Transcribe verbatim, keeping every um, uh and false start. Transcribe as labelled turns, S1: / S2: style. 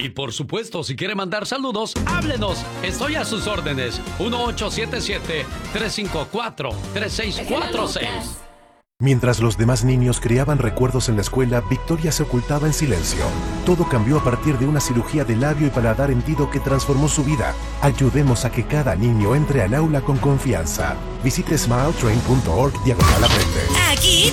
S1: Y por supuesto, si quiere mandar saludos, háblenos. Estoy a sus órdenes. uno ocho siete siete, tres cinco cuatro, tres seis cuatro seis.
S2: Mientras los demás niños creaban recuerdos en la escuela, Victoria se ocultaba en silencio. Todo cambió a partir de una cirugía de labio y paladar hendido que transformó su vida. Ayudemos a que cada niño entre al aula con confianza. Visite smile train punto org diagonal aprende.
S3: Aquí